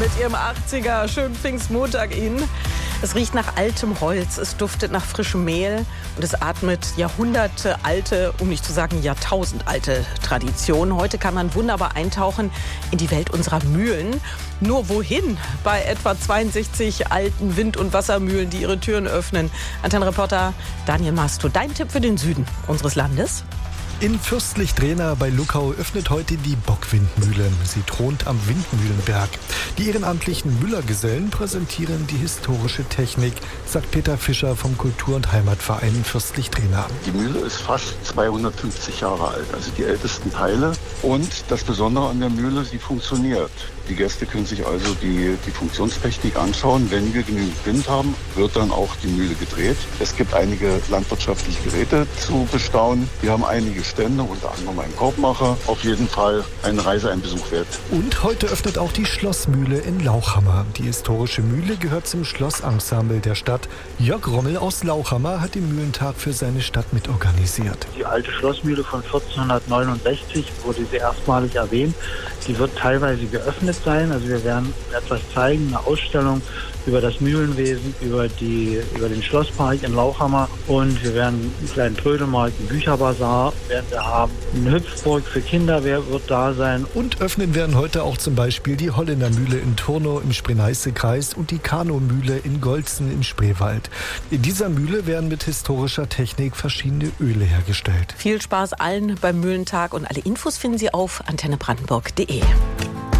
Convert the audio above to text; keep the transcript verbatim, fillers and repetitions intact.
mit ihrem achtziger. Schönen Pfingstmontag Ihnen. Es riecht nach altem Holz, es duftet nach frischem Mehl und es atmet jahrhundertealte, um nicht zu sagen jahrtausendalte Tradition. Heute kann man wunderbar eintauchen in die Welt unserer Mühlen. Nur wohin? Bei etwa zweiundsechzig alten Wind- und Wassermühlen, die ihre Türen öffnen. Antennenreporter Daniel Masto, dein Tipp für den Süden unseres Landes? In Fürstlich-Drehna bei Luckau öffnet heute die Bockwindmühle. Sie thront am Windmühlenberg. Die ehrenamtlichen Müllergesellen präsentieren die historische Technik, sagt Peter Fischer vom Kultur- und Heimatverein Fürstlich-Drehna. Die Mühle ist fast zweihundertfünfzig Jahre alt, also die ältesten Teile. Und das Besondere an der Mühle, sie funktioniert. Die Gäste können sich also die, die Funktionstechnik anschauen. Wenn wir genügend Wind haben, wird dann auch die Mühle gedreht. Es gibt einige landwirtschaftliche Geräte zu bestaunen. Wir haben einige Stände, unter anderem einen Korbmacher. Auf jeden Fall eine Reise, ein Besuch wert. Und heute öffnet auch die Schlossmühle in Lauchhammer. Die historische Mühle gehört zum Schlossensemble der Stadt. Jörg Rommel aus Lauchhammer hat den Mühlentag für seine Stadt mitorganisiert. Die alte Schlossmühle von vierzehnhundertneunundsechzig wurde sie erstmalig erwähnt. Die wird teilweise geöffnet sein. Also wir werden etwas zeigen, eine Ausstellung über das Mühlenwesen, über, die, über den Schlosspark in Lauchhammer. Und wir werden einen kleinen Trödelmarkt, einen Bücherbazar werden wir haben. Eine Hüpfburg für Kinder wird da sein. Und öffnen werden heute auch zum Beispiel die Holländermühle in Turnow im Spree-Neiße-Kreis und die Kano-Mühle in Golzen im Spreewald. In dieser Mühle werden mit historischer Technik verschiedene Öle hergestellt. Viel Spaß allen beim Mühlentag und alle Infos finden Sie auf antenne brandenburg punkt de.